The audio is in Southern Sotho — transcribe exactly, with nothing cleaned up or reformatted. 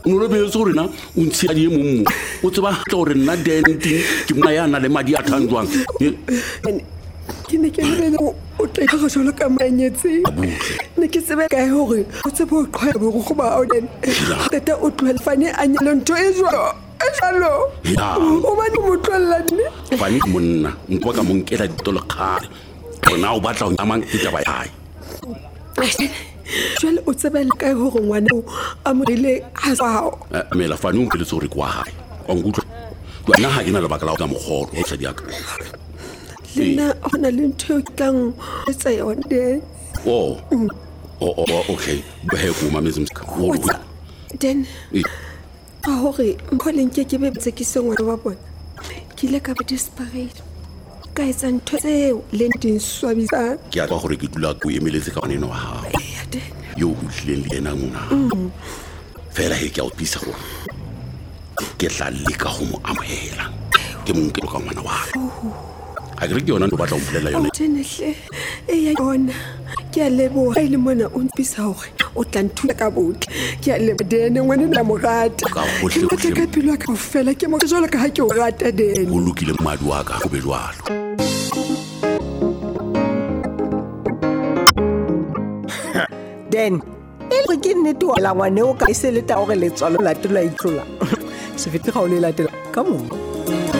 no re be tsore na o ntshia di mo o tseba hore nna denti ke mona ya na le madi a thandwang ke ne ke le o tla ga jolo ka manyetse ne ke tsebe ka hore o tsebe o qhwebo go ba o den tata o tlwela fane a nyalo ntho e jwa e jalo o ba ni motlwella ne fane monna nkwa ka monkela ditolo khare bona o batla o amang ke taba yae jwale o tsebela ka hore ngwana a mo ile a tsao mela fane o ke le tsore kwa hae o ngutlo nna ha ke na le bakala o ka mogoro o tsa diaka Lena ona le ntho kang etsa yona de oh oh oh okay behe go mametse msika wo then a hore mkoleng ke ke be tsekise ngwana wa bona ke ile ka ba desperate ka etsa ntho tseo le ndin swabisa ke a twa gore ke dula go emeletse ka baneno wa hao yo o tlile le ena mona fela he ke a o pisa go ke tla le ka go mo amohela ke monke ka ngwana wa hao a re ke yona ndo batla o mpulela yona tenehle e ya yona ke a lebo ga ile mona o mpisa hore o tla nthuta ka botle ke a lebo dene ngwana la morata ka gohle go ka pelo ka fela ke mo jolo ka ha ke o rata dene o lokile mmadi wa ka go be jwalo den e re ke nnete wa la ngwane o ka se le ta hore le tswalo la tlola itlola se fete ga o le latela ka mo